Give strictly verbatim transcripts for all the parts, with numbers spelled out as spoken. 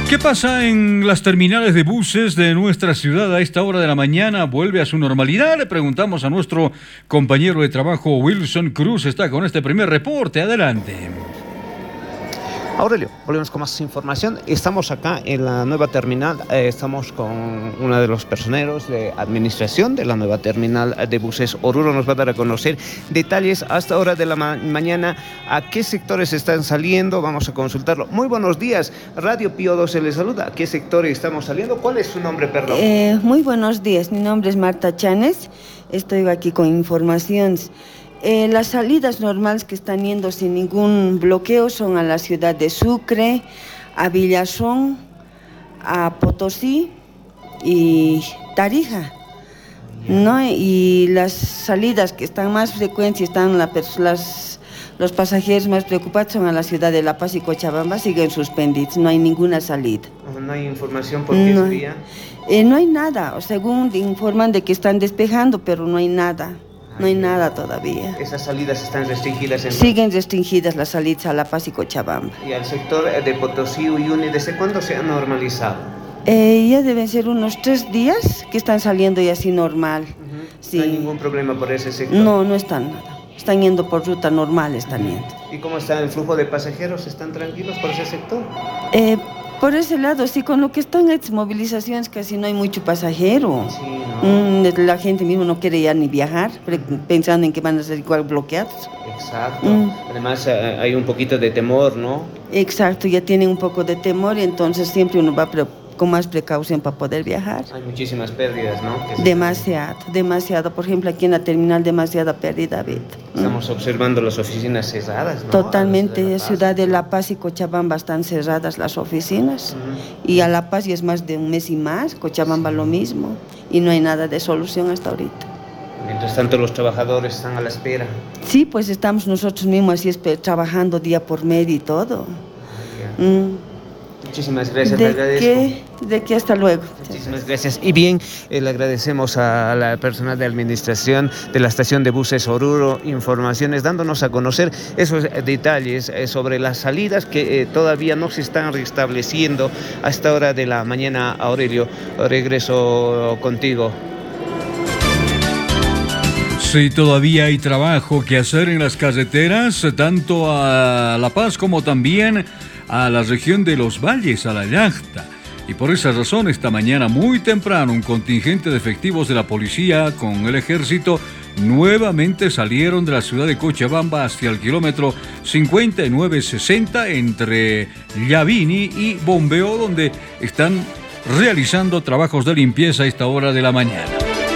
¿Qué pasa en las terminales de buses de nuestra ciudad a esta hora de la mañana? ¿Vuelve a su normalidad? Le preguntamos a nuestro compañero de trabajo Wilson Cruz. Está con este primer reporte. Adelante. Aurelio, volvemos con más información. Estamos acá en la nueva terminal, eh, estamos con uno de los personeros de administración de la nueva terminal de buses Oruro. Nos va a dar a conocer detalles a esta hora de la ma- mañana, a qué sectores están saliendo. Vamos a consultarlo. Muy buenos días, Radio Pío doce les saluda. ¿A qué sectores estamos saliendo? ¿Cuál es su nombre, perdón? Eh, muy buenos días, mi nombre es Marta Chanes, estoy aquí con informaciones. Eh, las salidas normales que están yendo sin ningún bloqueo son a la ciudad de Sucre, a Villazón, a Potosí y Tarija, ¿no? Y las salidas que están más frecuentes, están la, las, los pasajeros más preocupados son a la ciudad de La Paz y Cochabamba, siguen suspendidos, no hay ninguna salida. No hay información por qué no, sería. Eh, no hay nada, según informan de que están despejando, pero no hay nada. No hay nada todavía. ¿Esas salidas están restringidas? En... Siguen restringidas las salidas a La Paz y Cochabamba. ¿Y al sector de Potosí, Uyuni, desde cuándo se ha normalizado? Eh, ya deben ser unos tres días que están saliendo ya así normal. Uh-huh. Sí. ¿No hay ningún problema por ese sector? No, no están nada. Están yendo por ruta normal, están yendo. ¿Y cómo está el flujo de pasajeros? ¿Están tranquilos por ese sector? Eh, por ese lado, sí, con lo que están estas movilizaciones casi no hay mucho pasajero. Sí, ¿no? Mm, la gente mismo no quiere ya ni viajar, pensando en que van a ser igual bloqueados. Exacto. Mm. Además eh, hay un poquito de temor, ¿no? Exacto, ya tienen un poco de temor y entonces siempre uno va pre- con más precaución para poder viajar. Hay muchísimas pérdidas, ¿no? Que Demasiado, demasiado. Por ejemplo, aquí en la terminal, demasiada pérdida, David. Estamos observando las oficinas cerradas, ¿no? Totalmente, de la ciudad de La Paz y Cochabamba están cerradas las oficinas. Uh-huh. Y a La Paz ya es más de un mes y más, Cochabamba lo mismo. Y no hay nada de solución hasta ahorita. Mientras tanto, los trabajadores están a la espera. Sí, pues estamos nosotros mismos así esper- trabajando día por medio y todo. Ah, mm. Muchísimas gracias, le agradezco. Qué, de qué hasta luego. Muchísimas gracias. Y bien, eh, le agradecemos a la personal de administración de la estación de buses Oruro informaciones, dándonos a conocer esos detalles eh, sobre las salidas que eh, todavía no se están restableciendo a esta hora de la mañana. Aurelio, regreso contigo. Sí, todavía hay trabajo que hacer en las carreteras, tanto a La Paz como también a la región de los Valles, a La Llacta. Y por esa razón, esta mañana muy temprano, un contingente de efectivos de la policía con el ejército nuevamente salieron de la ciudad de Cochabamba hacia el kilómetro cincuenta y nueve sesenta entre Llavini y Bombeo, donde están realizando trabajos de limpieza a esta hora de la mañana.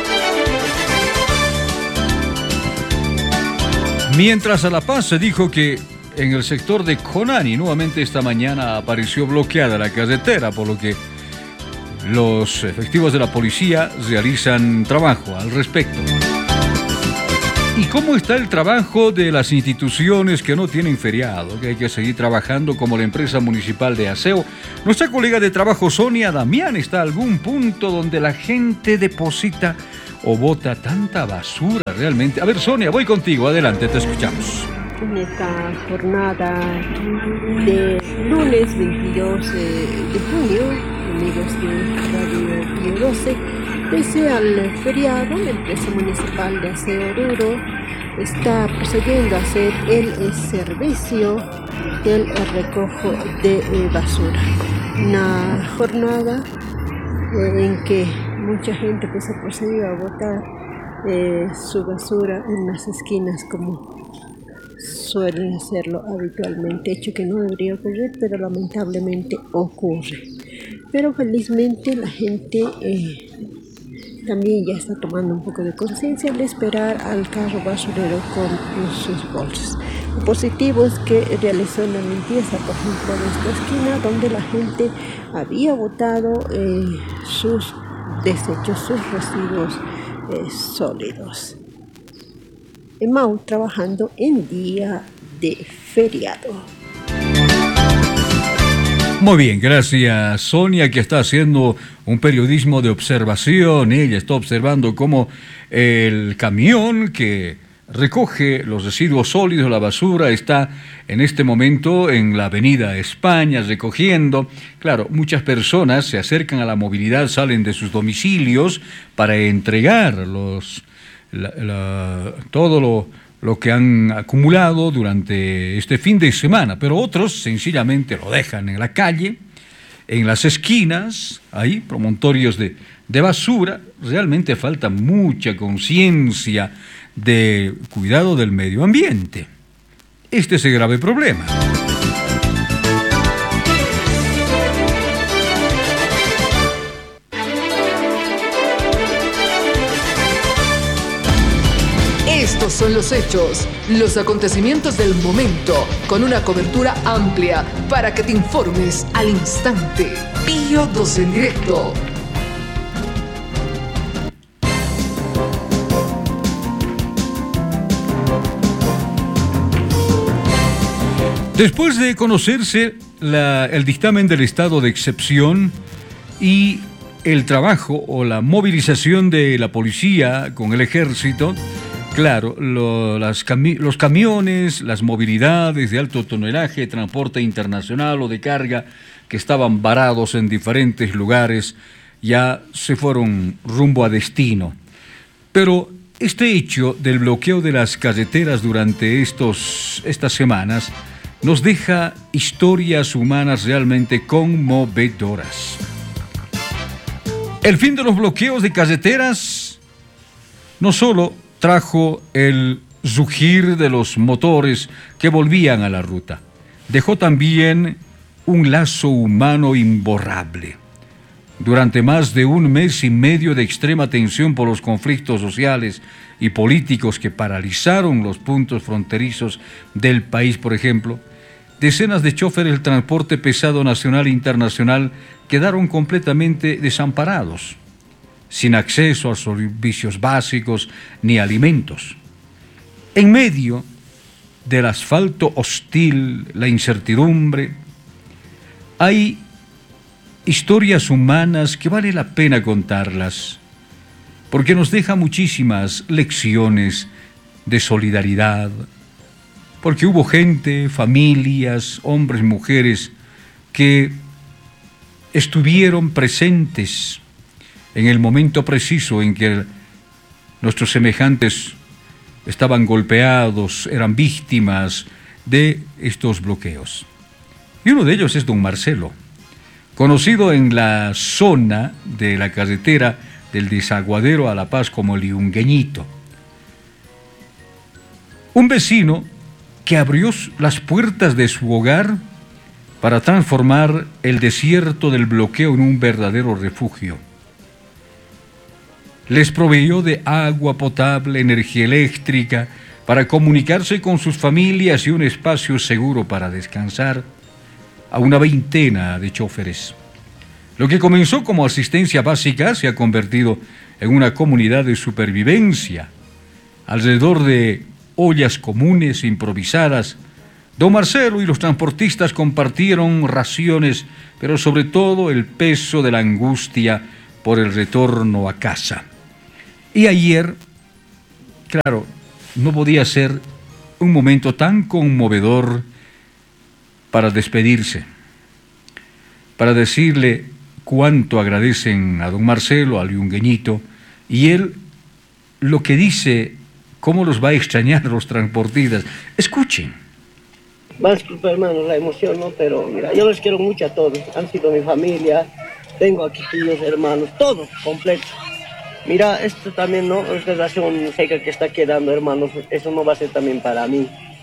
Mientras a La Paz se dijo que en el sector de Conani nuevamente esta mañana apareció bloqueada la carretera, por lo que los efectivos de la policía realizan trabajo al respecto. ¿Y cómo está el trabajo de las instituciones que no tienen feriado, que hay que seguir trabajando, como la empresa municipal de aseo? Nuestra colega de trabajo Sonia Damián está a algún punto donde la gente deposita o bota tanta basura realmente. A ver, Sonia, voy contigo, adelante, te escuchamos. En esta jornada de lunes veintidós de junio, amigos de Radio Pío doce, pese al feriado, la empresa municipal de aseo Oruro está procediendo a hacer el servicio del recojo de basura. Una jornada en que mucha pues, ha procedido a botar eh, su basura en las esquinas como suelen hacerlo habitualmente, hecho que no debería ocurrir, pero lamentablemente ocurre. Pero felizmente la gente eh, también ya está tomando un poco de conciencia al esperar al carro basurero con sus bolsas. Lo positivo es que realizó una limpieza, por ejemplo, de esta esquina donde la gente había botado eh, sus desechos, sus residuos eh, sólidos. EMAU trabajando en día de feriado. Muy bien, gracias Sonia, que está haciendo un periodismo de observación. Ella está observando cómo el camión que recoge los residuos sólidos, la basura, está en este momento en la avenida España recogiendo. Claro, muchas personas se acercan a la movilidad, salen de sus domicilios para entregar los, la, la, todo lo, lo que han acumulado durante este fin de semana, pero otros sencillamente lo dejan en la calle, en las esquinas, ahí, promontorios de, de basura. Realmente falta mucha conciencia de cuidado del medio ambiente. Este es el grave problema. Estos son los hechos, los acontecimientos del momento, con una cobertura amplia para que te informes al instante. Pío dos en directo. Después de conocerse la, el dictamen del estado de excepción y el trabajo o la movilización de la policía con el ejército, claro, lo, las cami- los camiones, las movilidades de alto tonelaje, transporte internacional o de carga que estaban varados en diferentes lugares, ya se fueron rumbo a destino. Pero este hecho del bloqueo de las carreteras durante estos, estas semanas nos deja historias humanas realmente conmovedoras. El fin de los bloqueos de carreteras no solo trajo el rugir de los motores que volvían a la ruta, dejó también un lazo humano imborrable. Durante más de un mes y medio de extrema tensión por los conflictos sociales y políticos que paralizaron los puntos fronterizos del país, por ejemplo, decenas de choferes del transporte pesado nacional e internacional quedaron completamente desamparados, sin acceso a servicios básicos ni alimentos. En medio del asfalto hostil, la incertidumbre, hay historias humanas que vale la pena contarlas, porque nos deja muchísimas lecciones de solidaridad, porque hubo gente, familias, hombres, mujeres, que estuvieron presentes en el momento preciso en que nuestros semejantes estaban golpeados, eran víctimas de estos bloqueos. Y uno de ellos es don Marcelo, conocido en la zona de la carretera del Desaguadero a La Paz como el Yungueñito. Un vecino que abrió las puertas de su hogar para transformar el desierto del bloqueo en un verdadero refugio. Les proveyó de agua potable, energía eléctrica, para comunicarse con sus familias y un espacio seguro para descansar a una veintena de choferes. Lo que comenzó como asistencia básica se ha convertido en una comunidad de supervivencia. Alrededor de ollas comunes improvisadas, don Marcelo y los transportistas compartieron raciones, pero sobre todo el peso de la angustia por el retorno a casa. Y ayer, claro, no podía ser un momento tan conmovedor para despedirse, para decirle cuánto agradecen a don Marcelo, al Yungueñito, y él lo que dice, cómo los va a extrañar los transportistas. Escuchen. Más disculpa, hermano, la emoción, ¿no? Pero mira, yo les quiero mucho a todos. Han sido mi familia, tengo aquí tíos, hermanos, todos, completo. Mira, esto también, ¿no? Esta relación seca que está quedando, hermanos, eso no va a ser también para mí,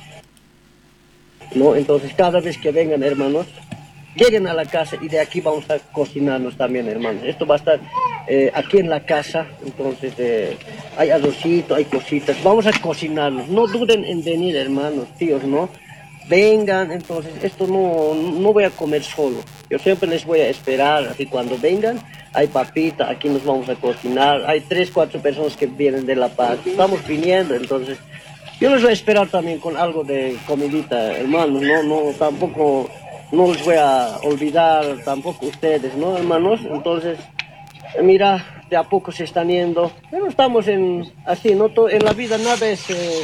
¿no? Entonces, cada vez que vengan, hermanos, lleguen a la casa y de aquí vamos a cocinarnos también, hermanos. Esto va a estar eh, aquí en la casa, entonces eh, hay arrocito, hay cositas. Vamos a cocinarnos, no duden en venir, hermanos, tíos, ¿no? Vengan, entonces, esto no, no voy a comer solo. Yo siempre les voy a esperar, así cuando vengan, hay papita, aquí nos vamos a cocinar. Hay tres, cuatro personas que vienen de La Paz. Estamos viniendo, entonces, yo les voy a esperar también con algo de comidita, hermanos, no, no, tampoco, no les voy a olvidar, tampoco ustedes, ¿no, hermanos? Entonces, Mira, de a poco se están yendo, pero estamos en, así, ¿no? En la vida nada es eh,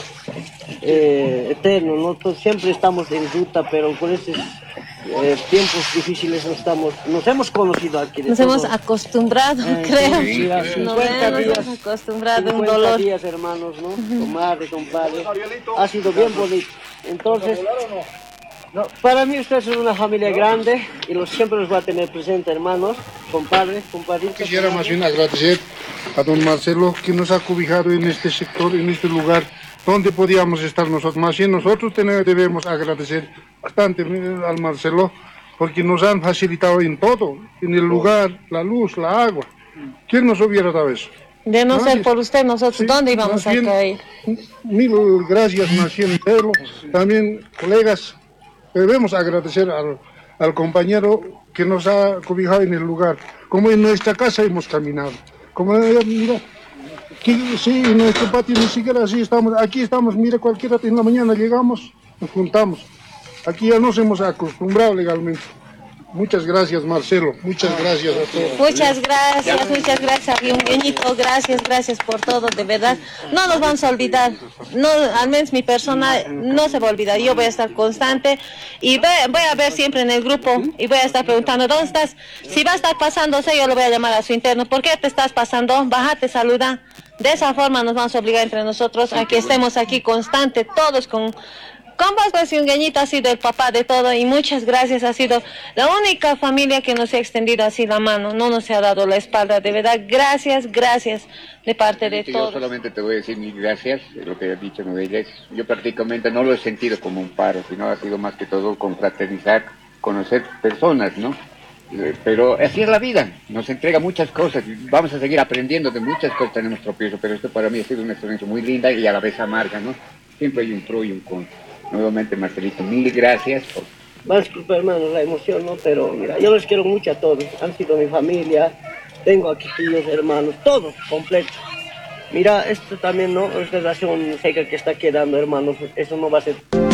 eh, eterno, ¿no? Todo, siempre estamos en ruta, pero con estos eh, tiempos difíciles no estamos, nos hemos conocido aquí. Nos todo. hemos acostumbrado, Eh, creo. Sí, mira, No cincuenta nos días, hemos acostumbrado a un cincuenta dolor. días, hermanos, ¿no? Comadre, compadre, ha sido bien bonito. Entonces, no, para mí ustedes son una familia grande y los, siempre los voy a tener presente, hermanos, compadres, compadritos. Quisiera más bien agradecer a don Marcelo que nos ha cobijado en este sector, en este lugar donde podíamos estar nosotros. Más bien nosotros tenemos, debemos agradecer bastante al Marcelo porque nos han facilitado en todo, en el lugar, la luz, la agua. ¿Quién nos hubiera dado eso? De no Nadie. ser por usted, nosotros, Sí, ¿dónde íbamos más a bien, caer? Mil gracias, más bien, Pedro. También, colegas, debemos agradecer al, al compañero que nos ha cobijado en el lugar. Como en nuestra casa hemos caminado. Como, mira, que, sí, en nuestro patio ni siquiera así estamos. Aquí estamos, mira, cualquiera en la mañana llegamos, nos juntamos. Aquí ya nos hemos acostumbrado legalmente. Muchas gracias, Marcelo. Muchas gracias a todos. Muchas gracias, muchas gracias, Yungueñito. Gracias, gracias por todo, de verdad. No nos vamos a olvidar. No, al menos mi persona no se va a olvidar. Yo voy a estar constante y ve, voy a ver siempre en el grupo y voy a estar preguntando, ¿dónde estás? Si va a estar pasándose, yo lo voy a llamar a su interno. ¿Por qué te estás pasando? Bájate, saluda. De esa forma nos vamos a obligar entre nosotros a que estemos aquí constante, todos con... Con vos, pues, Yungueñito ha sido el papá de todo y muchas gracias, ha sido la única familia que nos ha extendido así la mano, no nos ha dado la espalda, de verdad, gracias, gracias de parte de Yo todos. solamente te voy a decir mil gracias, de lo que has dicho, Noveles. Yo prácticamente no lo he sentido como un paro, sino ha sido más que todo confraternizar, conocer personas, ¿no? Eh, Pero así es la vida, nos entrega muchas cosas, y vamos a seguir aprendiendo de muchas cosas en nuestro piso, pero esto para mí ha sido una experiencia muy linda y a la vez amarga, ¿no? Siempre hay un pro y un contra. Nuevamente, Marcelito, mil gracias. Por... Más disculpa, hermano, la emoción, ¿no? Pero mira, yo los quiero mucho a todos. Han sido mi familia, tengo aquí tíos, hermanos, todo completo. Mira, esto también, ¿no? Es relación seca que está quedando, hermanos. Eso no va a ser...